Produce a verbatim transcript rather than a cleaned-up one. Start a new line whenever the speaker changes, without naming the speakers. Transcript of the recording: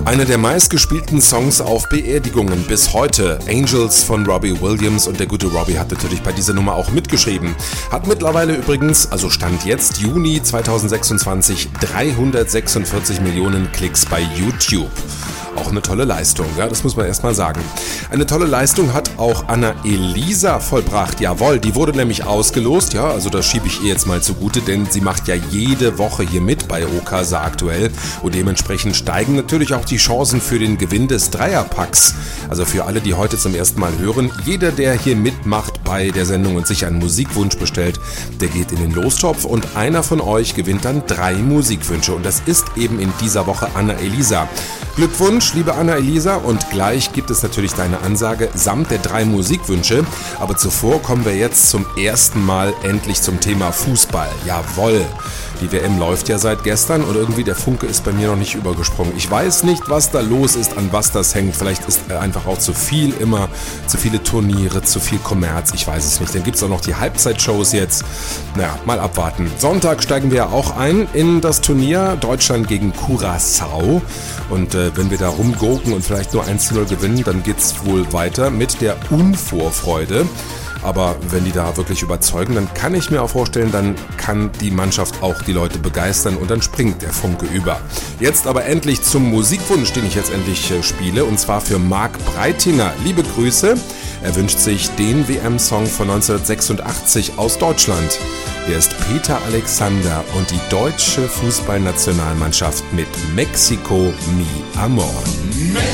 Einer der meistgespielten Songs auf Beerdigungen bis heute. Angels von Robbie Williams, und der gute Robbie hat natürlich bei dieser Nummer auch mitgeschrieben. Hat mittlerweile übrigens, also Stand jetzt Juni zweitausendsechsundzwanzig, dreihundertsechsundvierzig Millionen Klicks bei YouTube. Auch eine tolle Leistung, ja, das muss man erstmal sagen. Eine tolle Leistung hat auch Anna-Elisa vollbracht. Jawohl, die wurde nämlich ausgelost, ja, also das schiebe ich ihr jetzt mal zugute, denn sie macht ja jede Woche hier mit bei Okasa aktuell und dementsprechend steigen natürlich auch die Chancen für den Gewinn des Dreierpacks. Also für alle, die heute zum ersten Mal hören, jeder, der hier mitmacht bei der Sendung und sich einen Musikwunsch bestellt, der geht in den Lostopf und einer von euch gewinnt dann drei Musikwünsche und das ist eben in dieser Woche Anna-Elisa. Glückwunsch, liebe Anna-Elisa, und gleich gibt es natürlich deine Ansage samt der drei Musikwünsche. Aber zuvor kommen wir jetzt zum ersten Mal endlich zum Thema Fußball. Jawohl, die W M läuft ja seit gestern und irgendwie der Funke ist bei mir noch nicht übergesprungen. Ich weiß nicht, was da los ist, an was das hängt. Vielleicht ist einfach auch zu viel immer, zu viele Turniere, zu viel Kommerz, ich weiß es nicht. Dann gibt es auch noch die Halbzeitshows jetzt. Naja, mal abwarten. Sonntag steigen wir auch ein in das Turnier Deutschland gegen Curaçao. Und äh, wenn wir da rumgurken und vielleicht nur eins zu null gewinnen, dann geht's wohl weiter mit der Unvorfreude. Aber wenn die da wirklich überzeugen, dann kann ich mir auch vorstellen, dann kann die Mannschaft auch die Leute begeistern und dann springt der Funke über. Jetzt aber endlich zum Musikwunsch, den ich jetzt endlich äh, spiele, und zwar für Marc Breitinger. Liebe Grüße, er wünscht sich den W M-Song von neunzehnhundertsechsundachtzig aus Deutschland. Hier ist Peter Alexander und die deutsche Fußballnationalmannschaft mit Mexico Mi Amor.